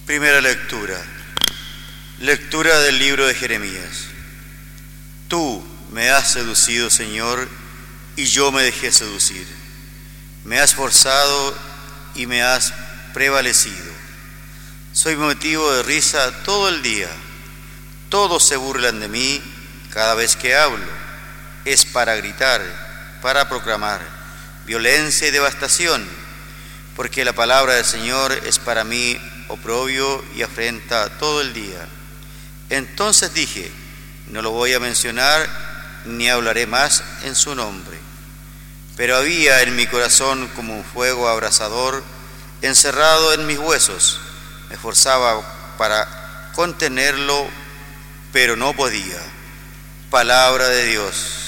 Primera lectura. Lectura del libro de Jeremías. Tú me has seducido, Señor, y yo me dejé seducir. Me has forzado y me has prevalecido. Soy motivo de risa todo el día. Todos se burlan de mí cada vez que hablo. Es para gritar, para proclamar violencia y devastación, porque la palabra del Señor es para mí oprobio y afrenta todo el día. Entonces dije, no lo voy a mencionar ni hablaré más en su nombre. Pero había en mi corazón como un fuego abrasador encerrado en mis huesos. Me esforzaba para contenerlo, pero no podía. Palabra de Dios.